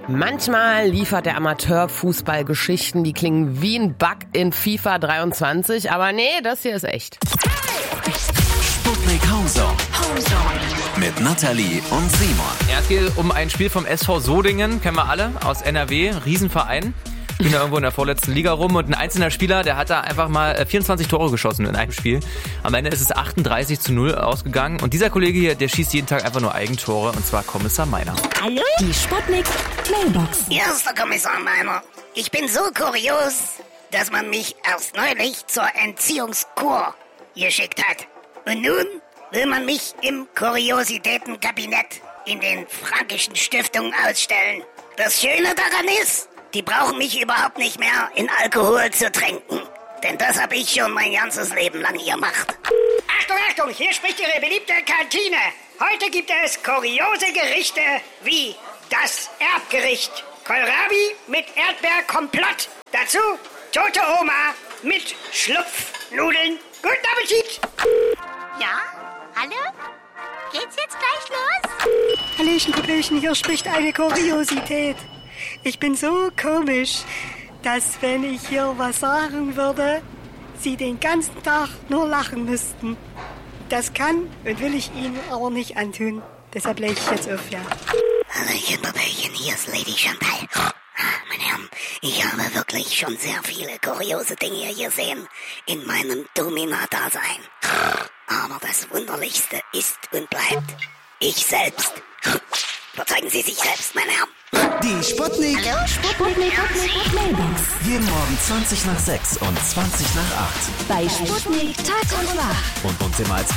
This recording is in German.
Manchmal liefert der Amateurfußball Geschichten, die klingen wie ein Bug in FIFA 23, aber nee, das hier ist echt. Sputnik Homezone mit Nathalie und Simon. Ja, es geht um ein Spiel vom SV Sodingen, kennen wir alle, aus NRW, Riesenverein. Spielen da irgendwo in der vorletzten Liga rum und ein einzelner Spieler, der hat da einfach mal 24 Tore geschossen in einem Spiel. Am Ende ist es 38-0 ausgegangen und dieser Kollege hier, der schießt jeden Tag einfach nur Eigentore und zwar Kommissar Meiner. Hallo? Die Sputnik Mailbox. Erster Kommissar Meiner. Ich bin so kurios, dass man mich erst neulich zur Entziehungskur geschickt hat. Und nun will man mich im Kuriositätenkabinett in den Frankischen Stiftungen ausstellen. Das Schöne daran ist, die brauchen mich überhaupt nicht mehr in Alkohol zu tränken. Denn das habe ich schon mein ganzes Leben lang gemacht. Achtung, Achtung, hier spricht Ihre beliebte Kantine. Heute gibt es kuriose Gerichte wie das Erbgericht. Kohlrabi mit Erdbeerkomplott. Dazu tote Oma mit Schlupfnudeln. Guten Appetit! Ja? Hallo? Geht's jetzt gleich los? Hallöchen, Popöchen, hier spricht eine Kuriosität. Ich bin so komisch, dass wenn ich hier was sagen würde, Sie den ganzen Tag nur lachen müssten. Das kann und will ich Ihnen aber nicht antun. Deshalb lege ich jetzt auf, ja. Hallöchen, Popöchen, hier ist Lady Chantal. Meine Herren, ich habe wirklich schon sehr viele kuriose Dinge gesehen in meinem Domina-Dasein. Aber das Wunderlichste ist und bleibt ich selbst. Überzeugen Sie sich selbst, meine Herren. Die Sputnik. Hallo, Sputnik Mailbox. Jeden Morgen 20 nach 6 und 20 nach 8. Bei Sputnik Tag und Nacht. Und uns immer als